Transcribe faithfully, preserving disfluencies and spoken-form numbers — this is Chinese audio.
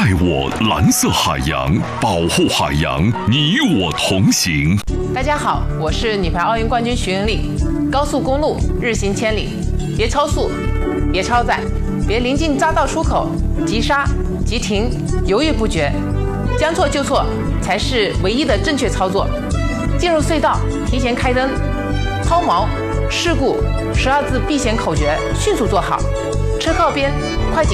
爱我蓝色海洋，保护海洋，你我同行。 大家好，我是女排奥运冠军徐云丽。高速公路日行千里，别超速，别超载，别临近匝道出口急刹急停，犹豫不决，将错就错才是唯一的正确操作。进入隧道提前开灯，抛锚事故十二字避险口诀迅速做好。车靠边，快紧